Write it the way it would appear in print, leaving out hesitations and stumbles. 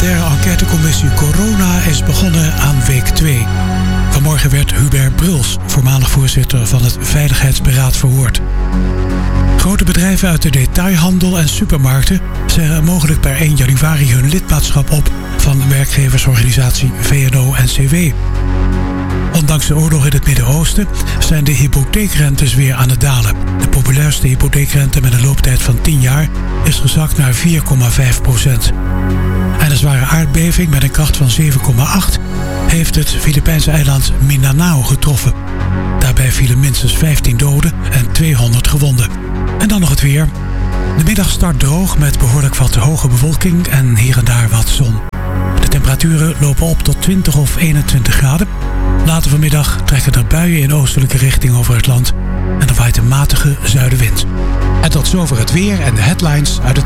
parlementaire enquêtecommissie Corona is begonnen aan week 2. Vanmorgen werd Hubert Bruls, voormalig voorzitter van het Veiligheidsberaad, verhoord. Grote bedrijven uit de detailhandel en supermarkten zeggen mogelijk per 1 januari hun lidmaatschap op van werkgeversorganisatie VNO-NCW. Ondanks de oorlog in het Midden-Oosten zijn de hypotheekrentes weer aan het dalen. De populairste hypotheekrente met een looptijd van 10 jaar is gezakt naar 4,5%. En een zware aardbeving met een kracht van 7,8 heeft het Filipijnse eiland Mindanao getroffen. Daarbij vielen minstens 15 doden en 200 gewonden. En dan nog het weer. De middag start droog met behoorlijk wat hoge bewolking en hier en daar wat zon. De temperaturen lopen op tot 20 of 21 graden. Later vanmiddag trekken er buien in oostelijke richting over het land. En er waait een matige zuidenwind. En tot zover het weer en de headlines uit het